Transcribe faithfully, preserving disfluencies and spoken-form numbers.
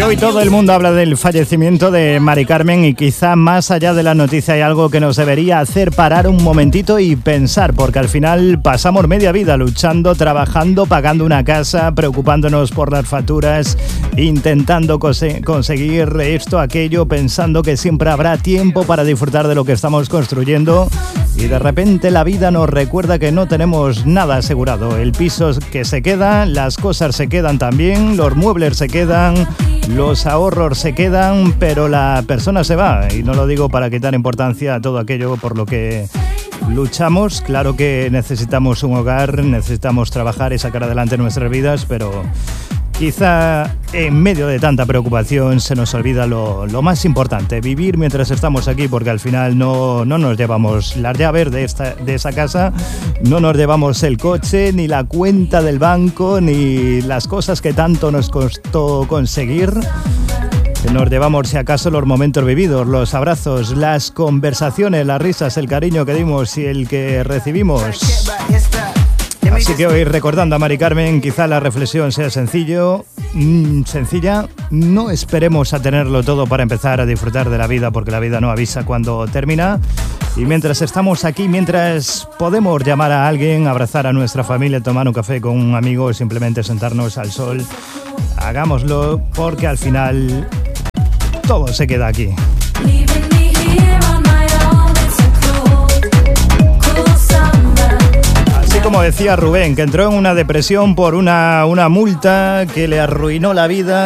hoy todo el mundo habla del fallecimiento de Mari Carmen y quizá más allá de la noticia hay algo que nos debería hacer parar un momentito y pensar, porque al final pasamos media vida luchando, trabajando, pagando una casa, preocupándonos por las facturas, intentando cose- conseguir esto, aquello, pensando que siempre habrá tiempo para disfrutar de lo que estamos construyendo y de repente la vida nos recuerda que no tenemos nada asegurado. El piso que se queda, las cosas se quedan también, los muebles se quedan, los ahorros se quedan, pero la persona se va. Y no lo digo para quitar importancia a todo aquello por lo que luchamos. Claro que necesitamos un hogar, necesitamos trabajar y sacar adelante nuestras vidas, pero quizá en medio de tanta preocupación se nos olvida lo, lo más importante, vivir mientras estamos aquí, porque al final no, no nos llevamos las llaves de, esta, de esa casa, no nos llevamos el coche, ni la cuenta del banco, ni las cosas que tanto nos costó conseguir. Nos llevamos, si acaso, los momentos vividos, los abrazos, las conversaciones, las risas, el cariño que dimos y el que recibimos. Así que hoy, recordando a Mari Carmen, quizá la reflexión sea sencillo, mmm, sencilla. No esperemos a tenerlo todo para empezar a disfrutar de la vida, porque la vida no avisa cuando termina. Y mientras estamos aquí, mientras podemos llamar a alguien, abrazar a nuestra familia, tomar un café con un amigo o simplemente sentarnos al sol, hagámoslo, porque al final todo se queda aquí. Como decía Rubén, que entró en una depresión por una, una multa que le arruinó la vida.